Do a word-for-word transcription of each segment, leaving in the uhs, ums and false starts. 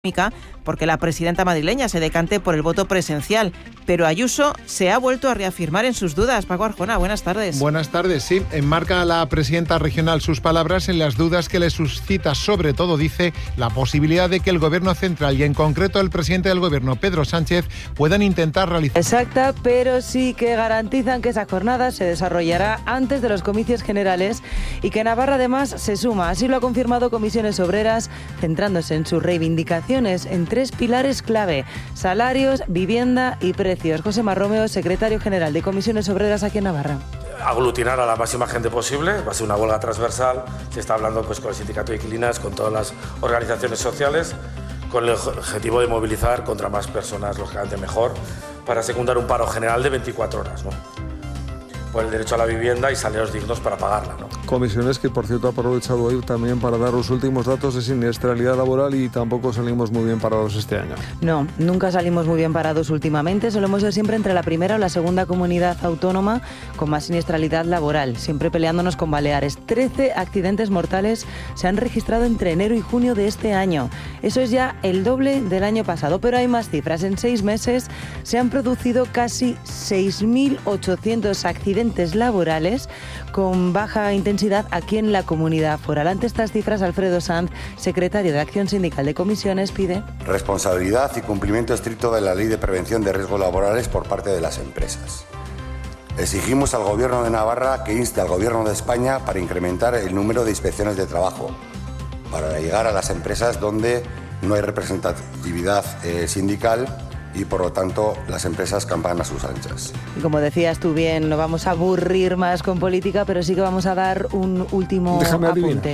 porque la presidenta madrileña se decante por el voto presencial. Pero Ayuso se ha vuelto a reafirmar en sus dudas. Paco Arjona, buenas tardes. Buenas tardes, sí. Enmarca la presidenta regional sus palabras en las dudas que le suscita, sobre todo, dice, la posibilidad de que el Gobierno central y en concreto el presidente del Gobierno, Pedro Sánchez, puedan intentar realizar... Exacta, pero sí que garantizan que esa jornada se desarrollará antes de los comicios generales y que Navarra además se suma. Así lo ha confirmado Comisiones Obreras, centrándose en sus reivindicaciones en tres pilares clave: salarios, vivienda y precios. José Marromeo, secretario general de Comisiones Obreras aquí en Navarra. Aglutinar a la máxima gente posible, va a ser una huelga transversal, se está hablando pues con el sindicato de inquilinas, con todas las organizaciones sociales, con el objetivo de movilizar contra más personas, lógicamente mejor, para secundar un paro general de veinticuatro horas, ¿no? Por el derecho a la vivienda y salarios dignos para pagarla, ¿no? Comisiones que, por cierto, ha aprovechado hoy también para dar los últimos datos de siniestralidad laboral y tampoco salimos muy bien parados este año. No, nunca salimos muy bien parados últimamente, solemos ser siempre entre la primera o la segunda comunidad autónoma con más siniestralidad laboral, siempre peleándonos con Baleares. trece accidentes mortales se han registrado entre enero y junio de este año. Eso es ya el doble del año pasado, pero hay más cifras. En seis meses se han producido casi seis mil ochocientos accidentes laborales con baja intensidad aquí en la comunidad foral. Ante estas cifras, Alfredo Sanz, secretario de Acción Sindical de Comisiones, pide responsabilidad y cumplimiento estricto de la Ley de Prevención de Riesgos Laborales por parte de las empresas. Exigimos al Gobierno de Navarra que inste al Gobierno de España para incrementar el número de inspecciones de trabajo, para llegar a las empresas donde no hay representatividad eh, sindical y por lo tanto las empresas campan a sus anchas. Y como decías tú bien, no vamos a aburrir más con política, pero sí que vamos a dar un último Déjame apunte.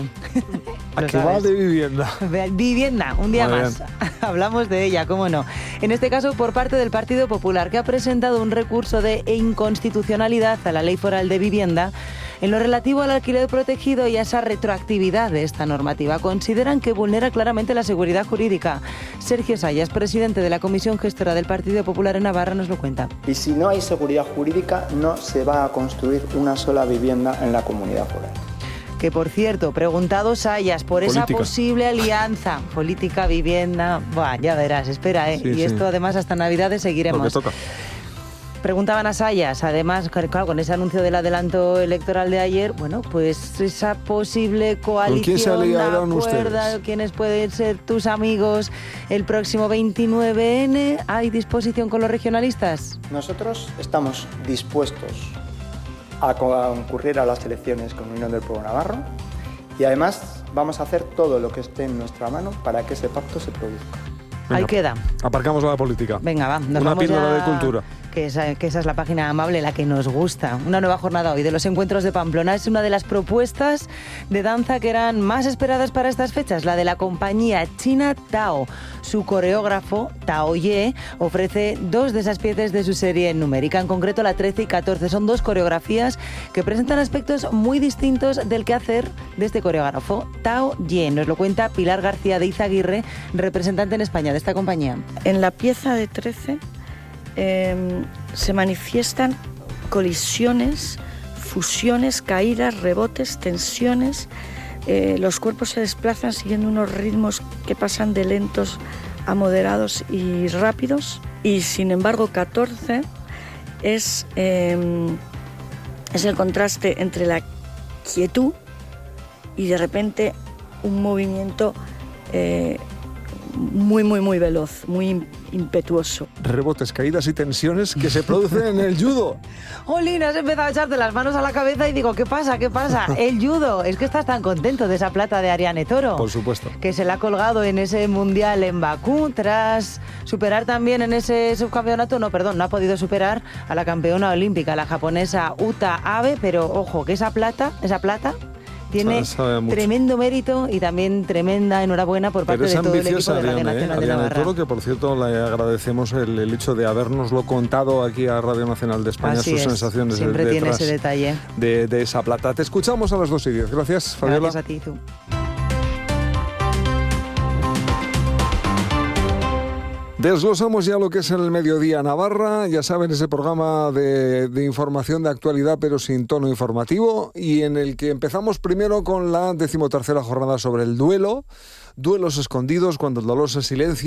¿A qué va de vivienda? Vivienda, un día Muy más. Hablamos de ella, cómo no. En este caso por parte del Partido Popular, que ha presentado un recurso de inconstitucionalidad a la Ley Foral de Vivienda en lo relativo al alquiler protegido y a esa retroactividad de esta normativa. Consideran que vulnera claramente la seguridad jurídica. Sergio Sayas, presidente de la Comisión Gestora del Partido Popular en Navarra, nos lo cuenta. Y si no hay seguridad jurídica, no se va a construir una sola vivienda en la comunidad foral. Que, por cierto, preguntado Sayas por política. Esa posible alianza política, vivienda... Buah, ya verás, espera, ¿eh? Sí, y sí. Esto además hasta Navidades seguiremos. Lo que toca. Preguntaban a Sayas, además, claro, con ese anuncio del adelanto electoral de ayer, bueno, pues esa posible coalición, ¿con quién se aliaron ustedes? ¿Quiénes pueden ser tus amigos el próximo veintinueve ene? ¿Hay disposición con los regionalistas? Nosotros estamos dispuestos a concurrir a las elecciones con Unión del Pueblo Navarro y además vamos a hacer todo lo que esté en nuestra mano para que ese pacto se produzca. Venga, ahí queda. Aparcamos la política. Venga, va. Nos Una vamos píldora ya... de cultura. Que esa, que esa es la página amable, la que nos gusta. Una nueva jornada hoy de los encuentros de Pamplona. Es una de las propuestas de danza que eran más esperadas para estas fechas, la de la compañía china Tao. Su coreógrafo, Tao Ye, ofrece dos de esas piezas de su serie numérica, en concreto la trece y catorce. Son dos coreografías que presentan aspectos muy distintos del quehacer de este coreógrafo, Tao Ye. Nos lo cuenta Pilar García de Izaguirre, representante en España de esta compañía. En la pieza de trece eh, se manifiestan colisiones, fusiones, caídas, rebotes, tensiones. Eh, los cuerpos se desplazan siguiendo unos ritmos que pasan de lentos a moderados y rápidos. Y sin embargo, catorce es, eh, es el contraste entre la quietud y de repente un movimiento eh, muy, muy, muy veloz, muy impetuoso. Rebotes, caídas y tensiones que se producen en el judo. Jolín, has empezado a echarte las manos a la cabeza y digo, ¿qué pasa? ¿Qué pasa? El judo. Es que estás tan contento de esa plata de Ariane Toro. Por supuesto. Que se la ha colgado en ese mundial en Bakú, tras superar también en ese subcampeonato, no, perdón, no ha podido superar a la campeona olímpica, la japonesa Uta Abe, pero ojo, que esa plata, esa plata... tiene tremendo mérito y también tremenda enhorabuena por parte de todo el equipo de Radio Nacional ¿eh? de Navarra. Ariane Toro, que por cierto le agradecemos el, el hecho de habernoslo contado aquí a Radio Nacional de España, así sus es. sensaciones siempre de, tiene detrás ese detalle de, de esa plata. Te escuchamos a las dos y diez. Gracias, Fabiola. Gracias a ti, tú. Desglosamos ya lo que es el Mediodía Navarra, ya saben, ese programa de, de información de actualidad pero sin tono informativo, y en el que empezamos primero con la decimotercera jornada sobre el duelo, duelos escondidos cuando el dolor se silencia.